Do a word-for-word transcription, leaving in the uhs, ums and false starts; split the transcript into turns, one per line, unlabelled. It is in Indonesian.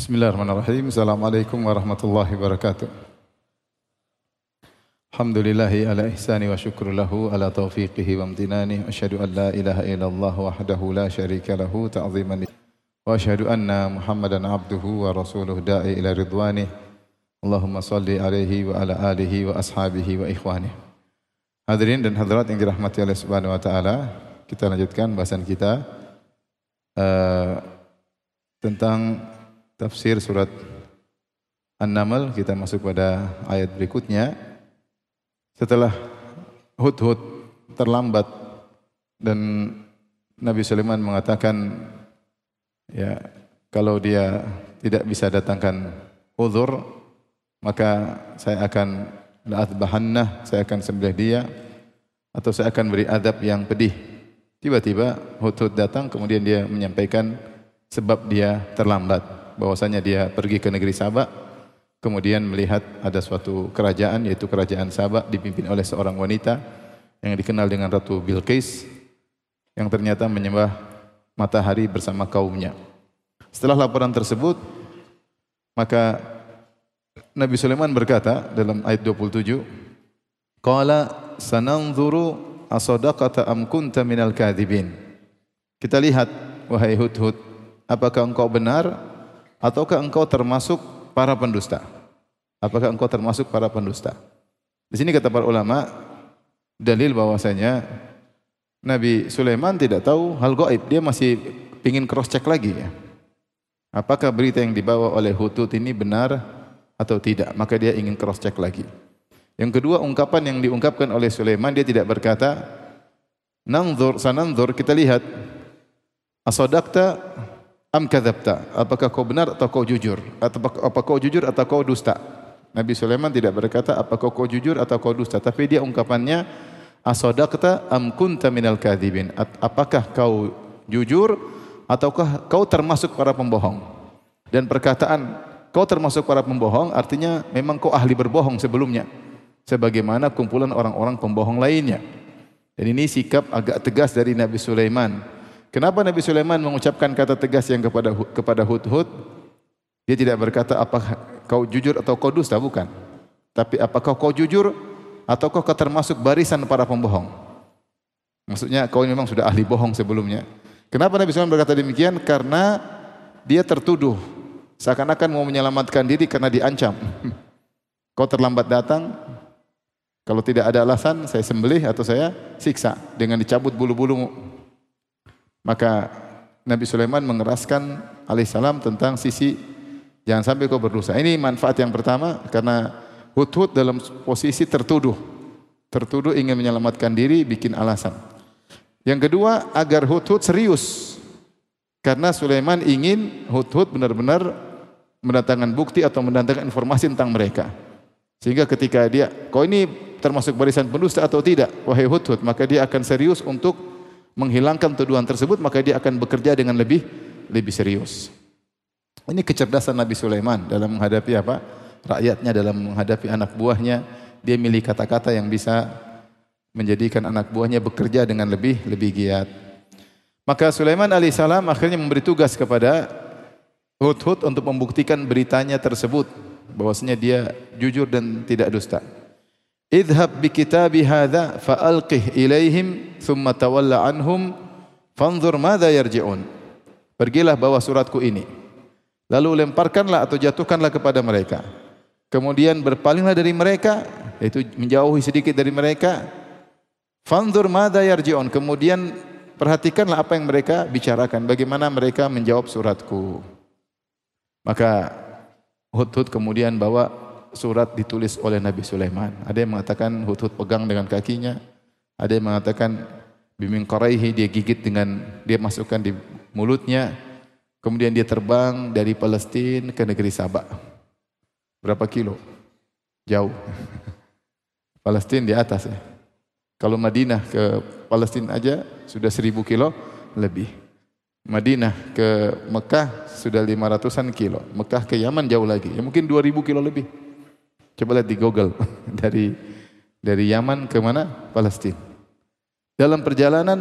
Bismillahirrahmanirrahim. Assalamualaikum warahmatullahi wabarakatuh. Alhamdulillahi ala ihsani wa syukru lahu ala taufiqihi wa amtinani. Asyhadu an la ilaha illallah wahdahu la syarika lahu ta'ziman li. Wa asyhadu anna Muhammadan abduhu wa rasuluhu da'i ila ridwanih. Allahumma salli alaihi wa ala alihi wa ashabihi wa ikhwanih. Hadirin dan hadirat yang dirahmati oleh Subhanahu wa taala, kita lanjutkan bahasan kita uh, tentang tafsir surat An-Naml. Kita masuk pada ayat berikutnya. Setelah Hudhud terlambat dan Nabi Sulaiman mengatakan, ya, kalau dia tidak bisa datangkan uzur, maka saya akan la'adbahannah, saya akan sembelih dia, atau saya akan beri adab yang pedih. Tiba-tiba Hudhud datang, kemudian dia menyampaikan sebab dia terlambat, bahwasanya dia pergi ke negeri Sabak, kemudian melihat ada suatu kerajaan, yaitu kerajaan Sabak dipimpin oleh seorang wanita yang dikenal dengan Ratu Bilqis, yang ternyata menyembah matahari bersama kaumnya. Setelah laporan tersebut, maka Nabi Sulaiman berkata dalam ayat dua puluh tujuh, qala sananzuru asadaqata am kunta minal kadhibin. Kita lihat, wahai Hudhud, apakah engkau benar ataukah engkau termasuk para pendusta? Apakah engkau termasuk para pendusta? Di sini kata para ulama, dalil bahwasanya Nabi Sulaiman tidak tahu hal gaib. Dia masih ingin cross check lagi, ya. Apakah berita yang dibawa oleh Hudhud ini benar atau tidak? Maka dia ingin cross check lagi. Yang kedua, ungkapan yang diungkapkan oleh Sulaiman, dia tidak berkata nanzur sananzur, kita lihat, asadaqta am kadzabta, apakah kau benar atau kau jujur, atau apa kau jujur atau kau dusta. Nabi Sulaiman tidak berkata apakah kau jujur atau kau dusta, tapi dia ungkapannya asadaqta am kunta minal kadzibin, apakah kau jujur ataukah kau termasuk para pembohong. Dan perkataan kau termasuk para pembohong artinya memang kau ahli berbohong sebelumnya, sebagaimana kumpulan orang-orang pembohong lainnya. Dan ini sikap agak tegas dari Nabi Sulaiman. Kenapa Nabi Sulaiman mengucapkan kata tegas yang kepada kepada Hudhud? Dia tidak berkata apakah kau jujur atau kau dusta, bukan. Tapi apakah kau jujur ataukah kau termasuk barisan para pembohong? Maksudnya kau memang sudah ahli bohong sebelumnya. Kenapa Nabi Sulaiman berkata demikian? Karena dia tertuduh seakan-akan mau menyelamatkan diri karena diancam. Kau terlambat datang, kalau tidak ada alasan saya sembelih atau saya siksa dengan dicabut bulu-bulumu. Maka Nabi Sulaiman mengeraskan alaihissalam tentang sisi jangan sampai kau berdosa. Ini manfaat yang pertama, karena Hudhud dalam posisi tertuduh. Tertuduh ingin menyelamatkan diri, bikin alasan. Yang kedua, agar Hudhud serius. Karena Sulaiman ingin Hudhud benar-benar mendatangkan bukti atau mendatangkan informasi tentang mereka. Sehingga ketika dia, kau ini termasuk barisan pendusta atau tidak, wahai Hudhud, maka dia akan serius untuk menghilangkan tuduhan tersebut, maka dia akan bekerja dengan lebih lebih serius. Ini kecerdasan Nabi Sulaiman dalam menghadapi apa? Rakyatnya, dalam menghadapi anak buahnya. Dia milih kata-kata yang bisa menjadikan anak buahnya bekerja dengan lebih lebih giat. Maka Sulaiman alaihissalam akhirnya memberi tugas kepada Hudhud untuk membuktikan beritanya tersebut, bahwasanya dia jujur dan tidak dusta. Idhab bi kitabi hadza fa'alqih ilaihim thumma tawalla anhum fanzur madza yarji'un. Pergilah bawa suratku ini, lalu lemparkanlah atau jatuhkanlah kepada mereka. Kemudian berpalinglah dari mereka, yaitu menjauhi sedikit dari mereka. Fanzur madza yarji'un. Kemudian perhatikanlah apa yang mereka bicarakan, bagaimana mereka menjawab suratku. Maka Hudhud kemudian bawa surat ditulis oleh Nabi Sulaiman. Ada yang mengatakan Hudhud pegang dengan kakinya, ada yang mengatakan bimin qaraihi, dia gigit dengan, dia masukkan di mulutnya. Kemudian dia terbang dari Palestina ke negeri Sabak. Berapa kilo? Jauh. Palestina di atas, ya. Kalau Madinah ke Palestina aja sudah seribu kilo lebih. Madinah ke Mekah sudah lima ratusan kilo. Mekah ke Yaman jauh lagi, ya mungkin dua ribu kilo lebih. Coba lihat di Google, dari dari Yaman ke mana? Palestina. Dalam perjalanan